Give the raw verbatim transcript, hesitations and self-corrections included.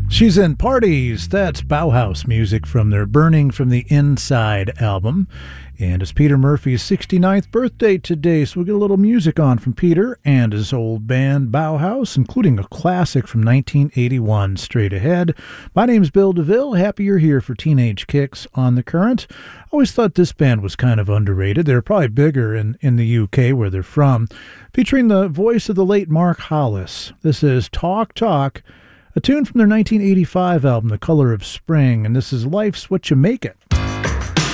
She's in Parties. That's Bauhaus music from their Burning from the Inside album. And it's Peter Murphy's sixty-ninth birthday today, so we'll get a little music on from Peter and his old band Bauhaus, including a classic from nineteen eighty-one straight ahead. My name's Bill DeVille. Happy you're here for Teenage Kicks on the Current. I always thought this band was kind of underrated. They're probably bigger in, in the U K where they're from. Featuring the voice of the late Mark Hollis. This is Talk Talk, a tune from their nineteen eighty-five album, The Color of Spring, and this is Life's What You Make It.